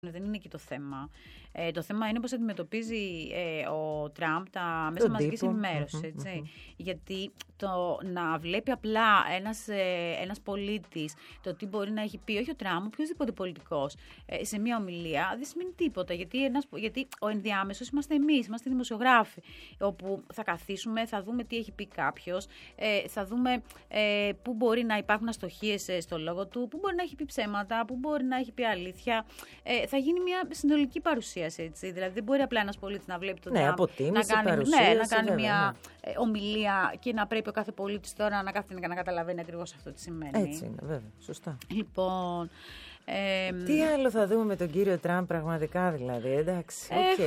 Δεν είναι εκεί το θέμα. Το θέμα είναι πώς αντιμετωπίζει ο Τραμπ τα μέσα μαζικής ενημέρωσης. Έτσι. Γιατί το να βλέπει απλά ένας πολίτης το τι μπορεί να έχει πει, όχι ο Τραμπ, οποιοδήποτε πολιτικός, σε μια ομιλία, δεν σημαίνει τίποτα. Γιατί ο ενδιάμεσος είμαστε εμείς, είμαστε δημοσιογράφοι. Όπου θα καθίσουμε, θα δούμε τι έχει πει κάποιος, θα δούμε πού μπορεί να υπάρχουν αστοχίες στο λόγο του, πού μπορεί να έχει πει ψέματα, πού μπορεί να έχει πει αλήθεια. Θα γίνει μια συνολική παρουσίαση, έτσι. Δηλαδή δεν μπορεί απλά ένας πολίτης να βλέπει τον Τραμπ, να κάνει μια ομιλία και να πρέπει ο κάθε πολίτης τώρα να κάθεται και να καταλαβαίνει ακριβώς αυτό τι σημαίνει. Έτσι είναι, βέβαια. Σωστά. Λοιπόν. Τι άλλο θα δούμε με τον κύριο Τραμπ πραγματικά, δηλαδή, εντάξει,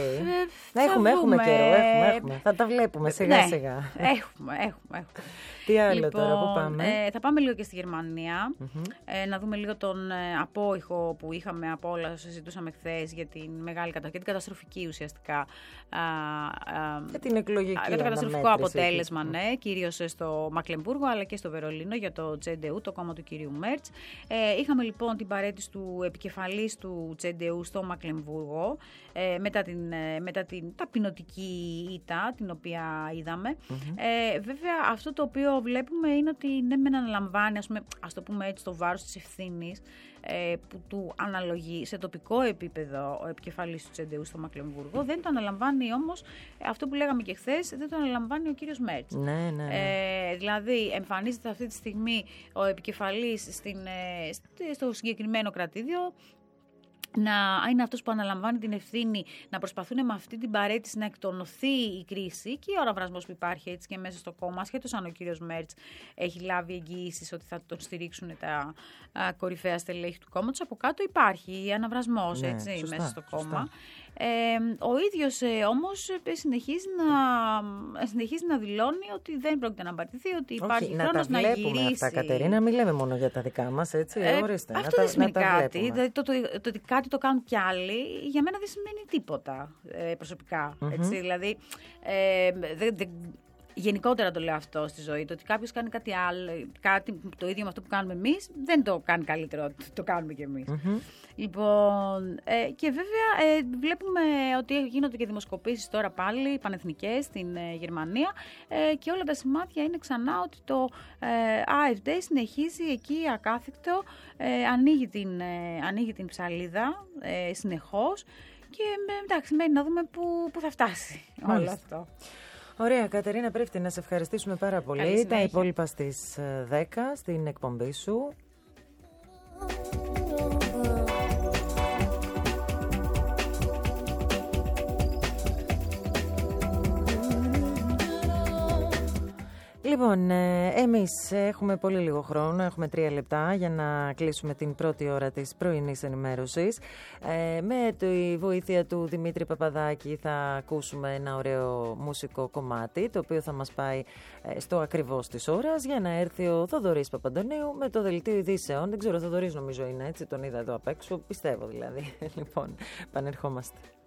έχουμε καιρό, έχουμε. Θα τα βλέπουμε σιγά-σιγα. Έχουμε. Τι άλλο λοιπόν, τώρα, πού πάμε? Θα πάμε λίγο και στη Γερμανία, να δούμε λίγο τον απόϊχο που είχαμε από όλα όσα συζητούσαμε χθες για την μεγάλη την καταστροφική ουσιαστικά. Για την εκλογική για το καταστροφικό αποτέλεσμα, ναι, κυρίως στο Μακλεμβούργο αλλά και στο Βερολίνο για το CDU, το κόμμα του κυρίου Μέρτς. Είχαμε λοιπόν την παραίτηση του επικεφαλής του CDU στο Μακλεμβούργο μετά την ταπεινωτική ήττα την οποία είδαμε. Βέβαια αυτό το οποίο βλέπουμε είναι ότι ναι μεν αναλαμβάνει, ας το πούμε έτσι, το βάρος της ευθύνης που του αναλογεί σε τοπικό επίπεδο ο επικεφαλής του CDU στο Μακλεμβούργο. Δεν το αναλαμβάνει όμως, αυτό που λέγαμε και χθες, δεν το αναλαμβάνει ο κύριος Μέρτς. Ναι. Δηλαδή εμφανίζεται αυτή τη στιγμή ο επικεφαλής στο συγκεκριμένο κρατήδιο, να είναι αυτός που αναλαμβάνει την ευθύνη να προσπαθούν με αυτή την παραίτηση να εκτονωθεί η κρίση και ο αναβρασμός που υπάρχει έτσι και μέσα στο κόμμα, ασχέτως αν ο κύριος Μέρτς έχει λάβει εγγυήσεις ότι θα τον στηρίξουν τα κορυφαία στελέχη του κόμματος. Από κάτω υπάρχει αναβρασμός μέσα στο κόμμα. Ο ίδιος όμως συνεχίζει να δηλώνει ότι δεν πρόκειται να απαρτηθεί, ότι υπάρχει χρόνος να γυρίσει. Αυτά, Κατερίνα, μην λέμε μόνο για τα δικά μας, έτσι, ορίστε. Αυτό δεν σημαίνει κάτι. Δηλαδή, το ότι κάτι το κάνουν κι άλλοι, για μένα δεν σημαίνει τίποτα προσωπικά. Έτσι, δηλαδή, γενικότερα το λέω αυτό στη ζωή, το ότι κάποιος κάνει κάτι άλλο, κάτι το ίδιο με αυτό που κάνουμε εμείς, δεν το κάνει καλύτερο, το κάνουμε κι εμείς. Λοιπόν, και βέβαια βλέπουμε ότι γίνονται και δημοσκοπήσεις τώρα πάλι πανεθνικές στην Γερμανία και όλα τα σημάδια είναι ξανά ότι το AfD συνεχίζει εκεί ακάθικτο, ανοίγει την ψαλίδα συνεχώς και εντάξει, μένει να δούμε πού θα φτάσει όλο αυτό. Ωραία, Κατερίνα, πρέπει να σε ευχαριστήσουμε πάρα πολύ. Τα υπόλοιπα στις 10 στην εκπομπή σου. Λοιπόν, εμείς έχουμε πολύ λίγο χρόνο, έχουμε 3 λεπτά για να κλείσουμε την πρώτη ώρα της πρωινής ενημέρωσης. Με τη βοήθεια του Δημήτρη Παπαδάκη θα ακούσουμε ένα ωραίο μουσικό κομμάτι, το οποίο θα μας πάει στο ακριβώς της ώρας, για να έρθει ο Θοδωρής Παπαντονίου με το δελτίο ειδήσεων. Δεν ξέρω, ο Θοδωρής νομίζω είναι έτσι, τον είδα εδώ απ' έξω, πιστεύω δηλαδή. Λοιπόν, πανερχόμαστε.